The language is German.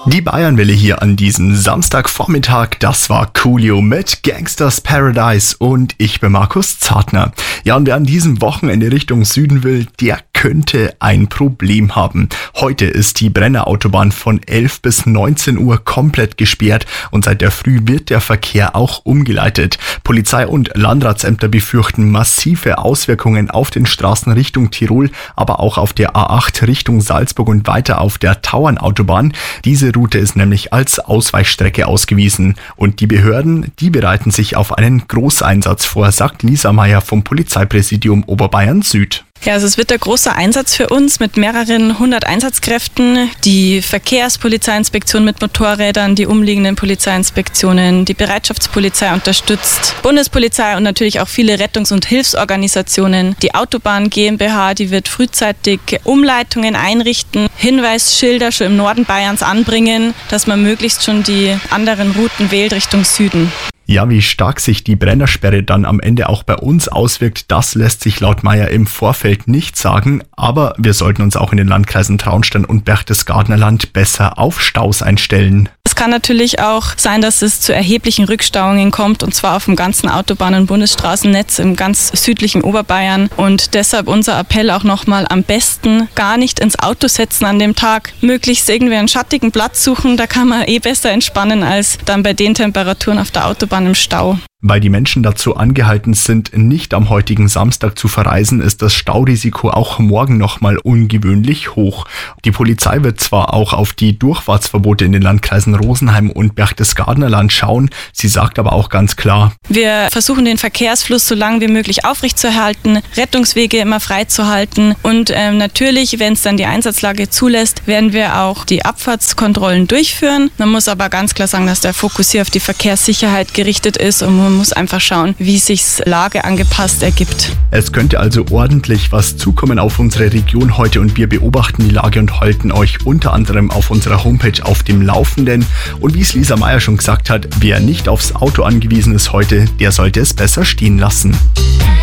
Die Bayernwelle hier an diesem Samstagvormittag, das war Coolio mit Gangsters Paradise und ich bin Markus Zartner. Ja, und wer an diesem Wochenende Richtung Süden will, der könnte ein Problem haben. Heute ist die Brennerautobahn von 11 bis 19 Uhr komplett gesperrt und seit der Früh wird der Verkehr auch umgeleitet. Polizei und Landratsämter befürchten massive Auswirkungen auf den Straßen Richtung Tirol, aber auch auf der A8 Richtung Salzburg und weiter auf der Tauernautobahn. Diese Route ist nämlich als Ausweichstrecke ausgewiesen und die Behörden, die bereiten sich auf einen Großeinsatz vor, sagt Lisa Meyer vom Polizeipräsidium Oberbayern Süd. Ja, also es wird ein großer Einsatz für uns mit mehreren 100 Einsatzkräften. Die Verkehrspolizeiinspektion mit Motorrädern, die umliegenden Polizeiinspektionen, die Bereitschaftspolizei unterstützt, Bundespolizei und natürlich auch viele Rettungs- und Hilfsorganisationen. Die Autobahn GmbH, die wird frühzeitig Umleitungen einrichten, Hinweisschilder schon im Norden Bayerns anbringen, dass man möglichst schon die anderen Routen wählt Richtung Süden. Ja, wie stark sich die Brennersperre dann am Ende auch bei uns auswirkt, das lässt sich laut Meyer im Vorfeld nicht sagen. Aber wir sollten uns auch in den Landkreisen Traunstein und Berchtesgadener Land besser auf Staus einstellen. Es kann natürlich auch sein, dass es zu erheblichen Rückstauungen kommt und zwar auf dem ganzen Autobahn- und Bundesstraßennetz im ganz südlichen Oberbayern. Und deshalb unser Appell auch nochmal, am besten gar nicht ins Auto setzen an dem Tag. Möglichst irgendwie einen schattigen Platz suchen, da kann man besser entspannen als dann bei den Temperaturen auf der Autobahn im Stau. Weil die Menschen dazu angehalten sind, nicht am heutigen Samstag zu verreisen, ist das Staurisiko auch morgen nochmal ungewöhnlich hoch. Die Polizei wird zwar auch auf die Durchfahrtsverbote in den Landkreisen Rosenheim und Berchtesgadener Land schauen, sie sagt aber auch ganz klar: Wir versuchen den Verkehrsfluss so lange wie möglich aufrechtzuerhalten, Rettungswege immer freizuhalten und natürlich, wenn es dann die Einsatzlage zulässt, werden wir auch die Abfahrtskontrollen durchführen. Man muss aber ganz klar sagen, dass der Fokus hier auf die Verkehrssicherheit gerichtet ist und man muss einfach schauen, wie sich's lageangepasst ergibt. Es könnte also ordentlich was zukommen auf unsere Region heute und wir beobachten die Lage und halten euch unter anderem auf unserer Homepage auf dem Laufenden. Und wie es Lisa Meyer schon gesagt hat, wer nicht aufs Auto angewiesen ist heute, der sollte es besser stehen lassen.